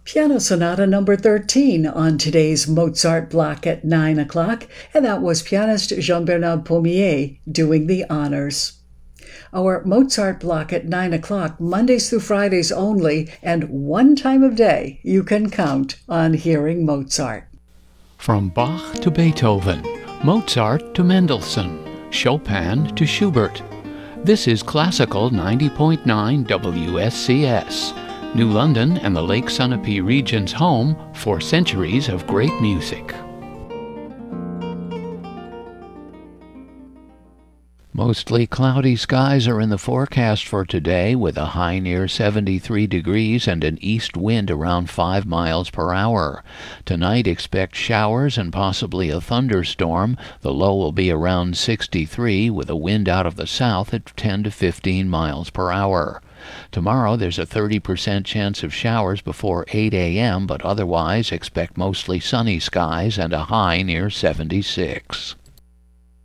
Piano Sonata number 13 on today's Mozart block at 9 o'clock, and that was pianist Jean-Bernard Pommier doing the honors. Our Mozart block at 9 o'clock, Mondays through Fridays only, and one time of day you can count on hearing Mozart. From Bach to Beethoven, Mozart to Mendelssohn, Chopin to Schubert. This is Classical 90.9 WSCS, New London and the Lake Sunapee region's home for centuries of great music. Mostly cloudy skies are in the forecast for today, with a high near 73 degrees and an east wind around 5 miles per hour. Tonight expect showers and possibly a thunderstorm. The low will be around 63, with a wind out of the south at 10 to 15 miles per hour. Tomorrow there's a 30% chance of showers before 8 a.m., but otherwise expect mostly sunny skies and a high near 76.